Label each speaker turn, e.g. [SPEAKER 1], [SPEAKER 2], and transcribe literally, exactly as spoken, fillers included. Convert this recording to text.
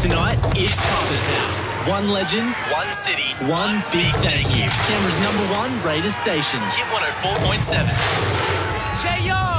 [SPEAKER 1] Tonight, it's Papa's House. One legend, one city, one big thank you. Canberra's number one Raiders station. Hit one oh four point seven.
[SPEAKER 2] J O!